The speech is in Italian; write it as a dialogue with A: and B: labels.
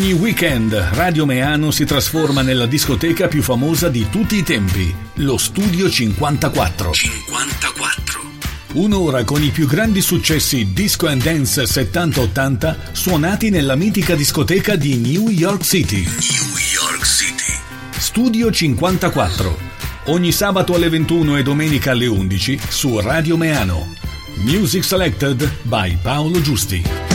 A: Ogni weekend Radio Meano si trasforma nella discoteca più famosa di tutti i tempi, lo Studio 54. Un'ora con i più grandi successi disco and dance 70-80 suonati nella mitica discoteca di New York City. Studio 54. Ogni sabato alle 21 e domenica alle 11 su Radio Meano. Music selected by Paolo Giusti.